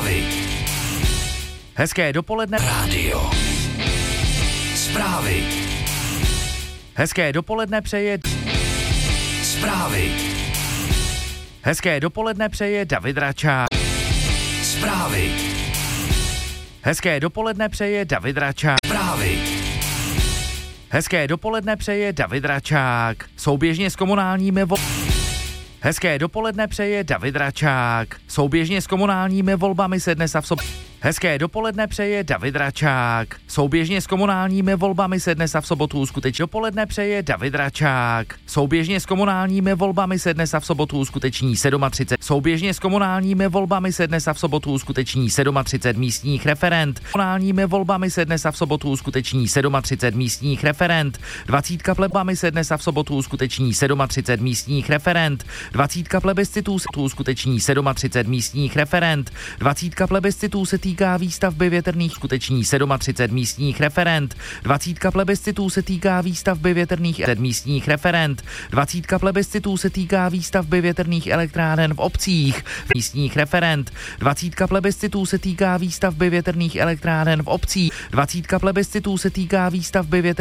Zprávy. Hezké dopoledne. Rádio. Zprávy. Hezké dopoledne přeje. Zprávy. Hezké dopoledne přeje David Račák. Zprávy. Hezké dopoledne přeje David Račák. Zprávy. Hezké dopoledne přeje David Račák. Souběžně s komunálními Hezké dopoledne přeje David Račák. Souběžně s komunálními volbami se dnes a v sobotu. Hezké dopoledne přeje David Račák. Souběžně s komunálními volbami se dnes a v sobotu uskuteční. Dopoledne přeje David Račák. Souběžně s komunálními volbami se dnes a v sobotu uskuteční 37. Souběžně s komunálními volbami se dnes a v sobotu uskuteční 37 místních referent. Komunálními volbami se dnes a v sobotu uskuteční 37 místních referent. 20 plebami se dnes a v sobotu uskuteční 37 místních referent. 20 plebiscitů se tu uskuteční 37 místních referent. 20 plebiscitů se týká výstavby větrných skuteční 37 místních referent. 20 plebiscitů se týká výstavby větrných místních referent. 20 plebiscitů se týká výstavby větrných elektráren v obcích místních referent. 20 plebiscitů se týká výstavby větrných elektráren v obcích. 20 plebiscitů se týká výstavby větrných